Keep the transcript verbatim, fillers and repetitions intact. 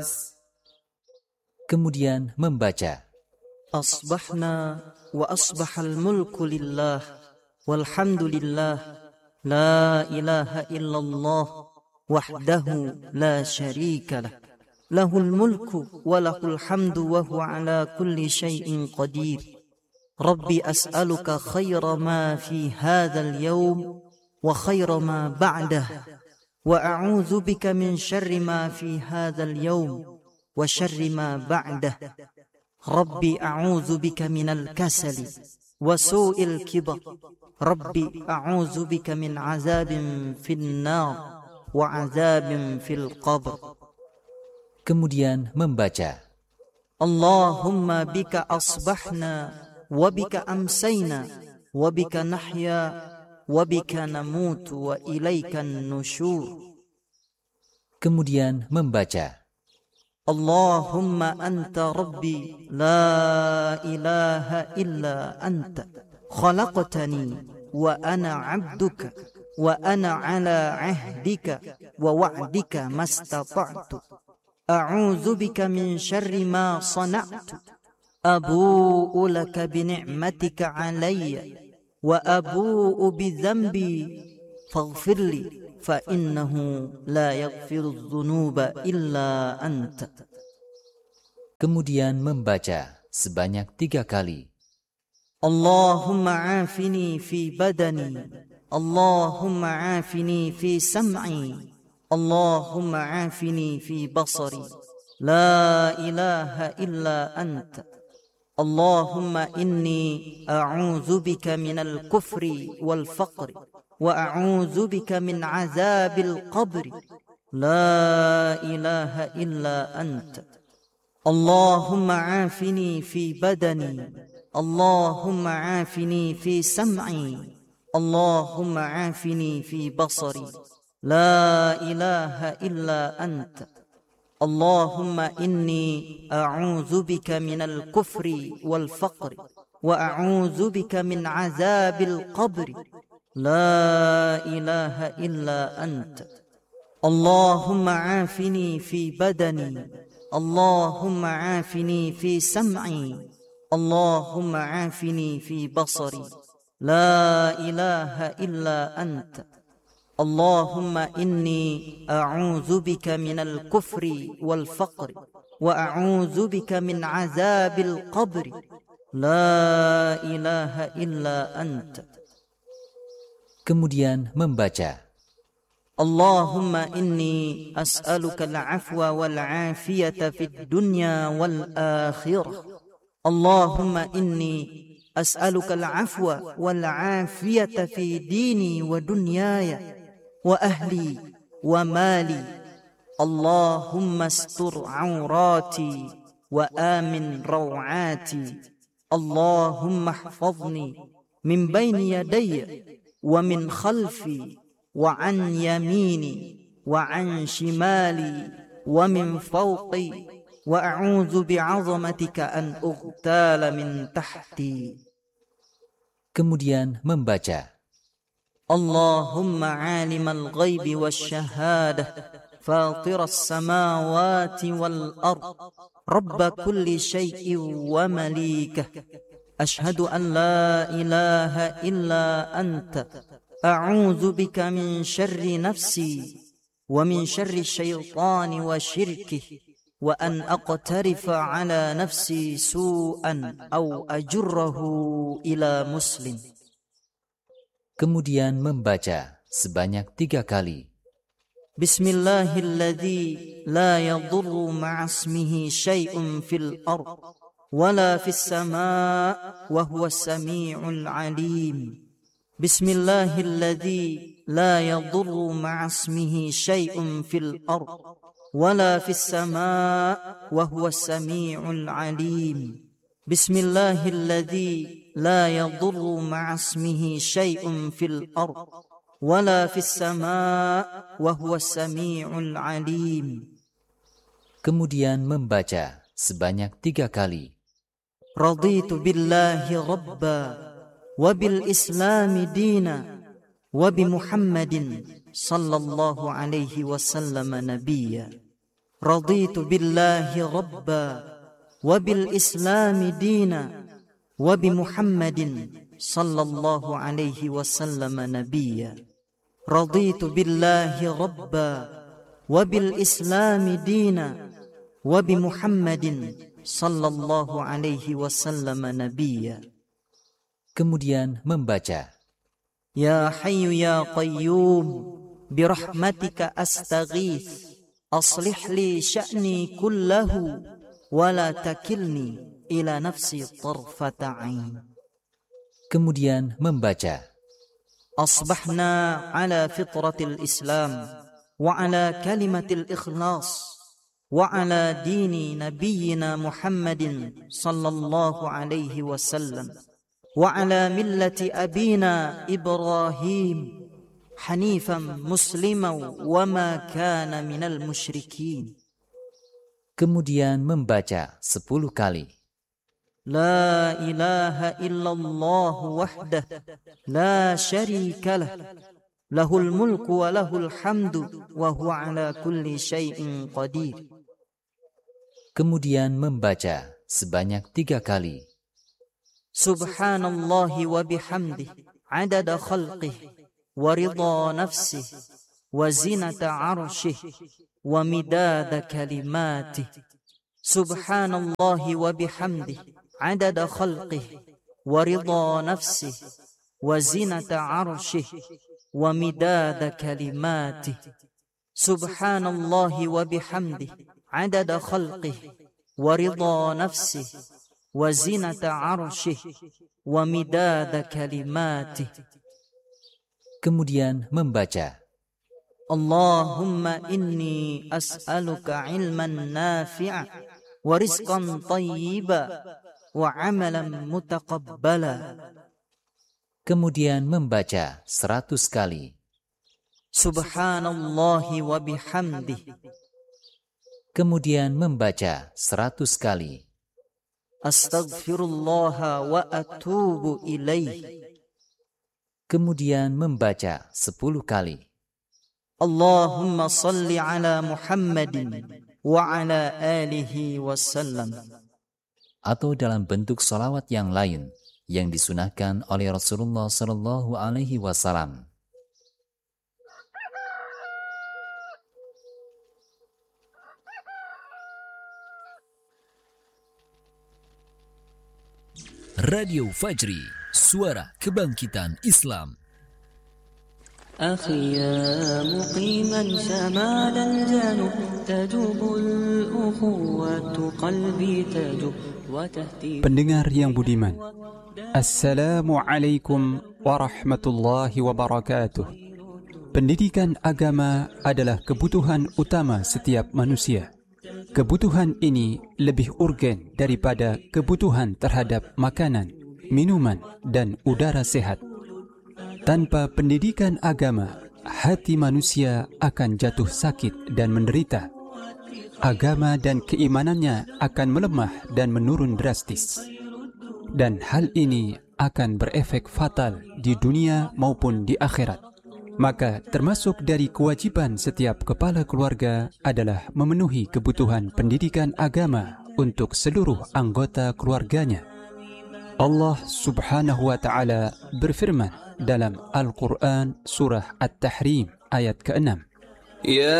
Kemudian membaca Asbahna wa asbahal mulku lillah walhamdulillah la ilaha illallah wahdahu la syarika lah lahul mulku wa lahul hamdu wa huwa ala kulli syai'in qadir. Rabbi as'aluka khaira ma fi hadzal yawm wa khaira ma ba'dah wa a'udzu bika min syarri ma fi hadzal yawm wa syarri ma ba'dah. Rabbi a'udzu bika minal kasali wa su'il kibar. Rabbi a'udzu bika min azabin fin nar wa azabin fil qabr. Kemudian membaca Allahumma bika asbahna wa bika amsayna wa bika nahya wa bika namutu wa ilaikan nusyur. Kemudian membaca Allahumma anta rabbi la ilaha illa anta khalaqtani wa ana abduka wa ana ala ahdika wa wa'dika mastata'tu a'udzu bika min syarri ma sana'tu abu'u laka bi ni'matika 'alayya wa abu'u bi dhanbi faghfirli fa innahu la yaghfiru dzunuba illa anta. Kemudian membaca sebanyak tiga kali Allahumma afini fi badani Allahumma afini fi sam'i Allahumma afini fi basari la ilaha illa anta. Allahumma inni a'udzu bika minal kufri wal faqri wa a'udzu bika min azabil qabri la ilaha illa anta. Allahumma afini fi badani Allahumma afini fi sam'i Allahumma afini fi basari la ilaha illa anta. Allahumma inni a'udzu bika minal kufri wal faqri wa a'udzu bika min azabil qabri la ilaha illa anta. Allahumma afini fi badani Allahumma afini fi sam'i Allahumma afini fi basari la ilaha illa anta. Allahumma inni a'udzu bika minal kufri wal faqri wa a'udzu bika min azabil qabri la ilaha illa anta. Kemudian membaca Allahumma inni as'aluka al-'afwa wal-'afiyata fid dunya wal akhirah. Allahumma inni as'aluka al-'afwa wal-'afiyata fi dini wa dunyaya wa ahli wa mali. Allahumma astur 'aurati wa amin raw'ati. Allahumma ihfazni min bayni yadayya wa min khalfi wa an yamini wa an shimali wa min fawqi wa a'udzu bi'azamatika an ughtala min tahti. Kemudian membaca Allahumma 'alimal ghaibi wasyahadah fatiras samawati wal ard rabb kulli syai'in wa malikah ashhadu an la ilaha illa anta a'udzu bika min syarri nafsi wa min syarri syaitani wa syirkihi wa an aqtarifa ala nafsi su'an aw ajurrahu ila muslim. Kemudian membaca sebanyak tiga kali Bismillahilladzi la yadurru ma'asmihi syai'un fil ard wala fis sama' wa huwas sami'ul 'alim. Bismillahilladzi la yadurru ma'asmihi syai'un fil ard wala fis sama' wa huwas sami'ul 'alim. Bismillahilladzi la yadurru ma'asmihi syai'un fil ard wala fis sama' wa huwas sami'ul 'alim. Kemudian membaca sebanyak tiga kali Raditu billahi rabba wa bil islami dina wa bi Muhammadin sallallahu alaihi wasallam nabiyya. raditu billahi rabba wa bil islami dina wa bi Muhammadin sallallahu alaihi wasallam nabiyya. Raditu billahi rabba wa bil islami dina wa bi Muhammadin sallallahu alaihi wasallam nabiyya. Kemudian membaca, Ya Hayyu Ya Qayyum birahmatika astaghith aslih li sya'ni kullahu wa la takilni ila nafsi tarfata ain. Kemudian membaca, Asbahna ala fitratil Islam wa ala kalimatil ikhlas wa ala dini nabiyyina Muhammadin sallallahu alaihi wasallam wa ala millati abina Ibrahim hanifan musliman wa ma kana minal musyrikin. Kemudian membaca sepuluh kali. La ilaha illallah wahdah la syarika lah lahul mulku wa lahul hamdu wa huwa ala kulli syai'in qadir. Kemudian membaca sebanyak tiga kali. Subhanallahi wa bihamdihi adada khalqihi wa ridha nafsihi wa zinata arshihi wa midada kalimatihi. Subhanallahi wa bihamdihi adada khalqihi wa ridha nafsihi wa zinata arshihi wa midada kalimatihi. Subhanallahi wa bihamdihi adada khalqihi wa ridha nafsihi wa zinata arshihi wa midada kalimatihi. Kemudian membaca, Allahumma inni as'aluka ilman nafi'a wa rizqan tayyiba wa amalan mutaqabbala. Kemudian membaca seratus kali. Subhanallahi wa bihamdihi. Kemudian membaca seratus kali. Astaghfirullah wa atubu ilaih. Kemudian membaca sepuluh kali. Allahumma salli ala Muhammadin wa ala alihi wasallam. Atau dalam bentuk salawat yang lain yang disunahkan oleh Rasulullah Sallallahu Alaihi Wasallam. Radio Fajri, suara kebangkitan Islam. أخي يا مقيما شمال الجنوب تجوب الأخوة قلبي تجوب وتهتي. Pendengar yang budiman, Assalamualaikum warahmatullahi wabarakatuh. Pendidikan agama adalah kebutuhan utama setiap manusia. Kebutuhan ini lebih urgen daripada kebutuhan terhadap makanan, minuman, dan udara sehat. Tanpa pendidikan agama, hati manusia akan jatuh sakit dan menderita. Agama dan keimanannya akan melemah dan menurun drastis. Dan hal ini akan berefek fatal di dunia maupun di akhirat. Maka termasuk dari kewajiban setiap kepala keluarga adalah memenuhi kebutuhan pendidikan agama untuk seluruh anggota keluarganya. Allah Subhanahu wa Ta'ala berfirman dalam Al-Quran surah At-Tahrim ayat keenam. Ya